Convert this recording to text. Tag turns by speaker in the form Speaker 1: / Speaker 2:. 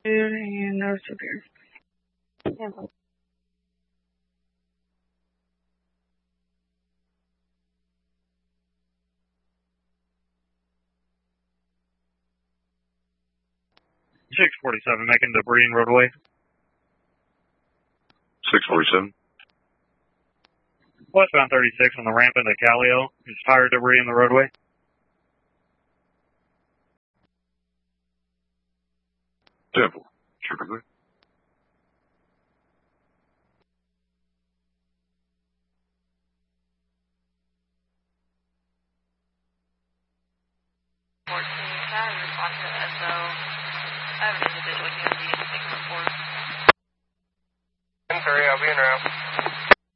Speaker 1: And no severe. Yeah.
Speaker 2: 647, making the Breeden roadway.
Speaker 3: 647.
Speaker 2: Westbound 36 on the ramp into Callio. There's tire debris in the roadway.
Speaker 3: Temple. Sugar.
Speaker 4: Can you respond to SO? I have an individual here.